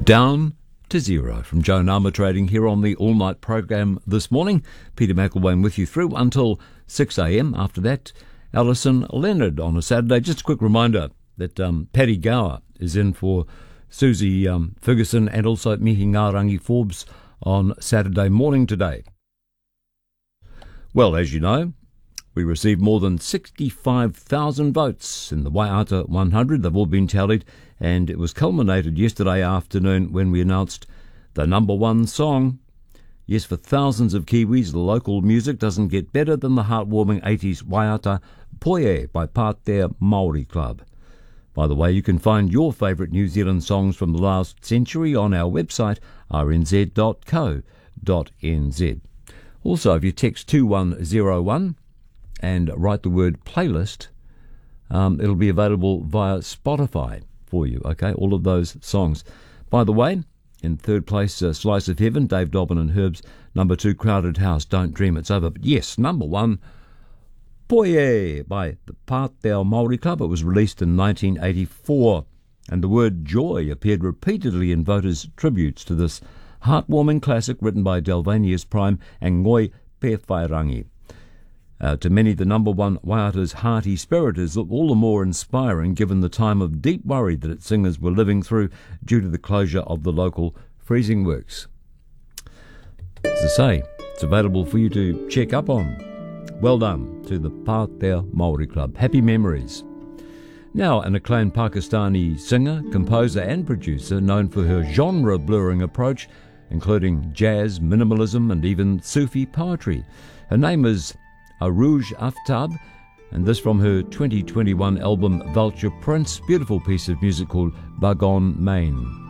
Down to Zero from Joe Nama Trading here on the all-night program this morning. Peter McElwain with you through until 6 a.m. After that, Alison Leonard on a Saturday. Just a quick reminder that Paddy Gower is in for Susie Ferguson and also Mihi Ngarangi Forbes on Saturday morning today. Well, as you know, we received more than 65,000 votes in the Waiata 100. They've all been tallied, and it was culminated yesterday afternoon when we announced the number one song. Yes, for thousands of Kiwis, the local music doesn't get better than the heartwarming 80s Waiata Poie by Pātea Māori Club. By the way, you can find your favourite New Zealand songs from the last century on our website, rnz.co.nz. Also, if you text 2101 and write the word playlist, it'll be available via Spotify for you, okay, all of those songs. By the way, in third place, Slice of Heaven, Dave Dobbin and Herbs. Number 2, Crowded House, Don't Dream It's Over. But yes, number 1, Poie by the Pātea Māori Club. It was released in 1984, and the word joy appeared repeatedly in voters' tributes to this heartwarming classic written by Delvanius Prime and Ngoi Pewhairangi. To many, the number one Waiata's hearty spirit is all the more inspiring given the time of deep worry that its singers were living through due to the closure of the local freezing works. As I say, it's available for you to check up on. Well done to the Pātea Māori Club. Happy memories. Now, an acclaimed Pakistani singer, composer and producer known for her genre-blurring approach, including jazz, minimalism and even Sufi poetry. Her name is Arooj Aftab, and this from her 2021 album Vulture Prince, beautiful piece of music called Bagon Main.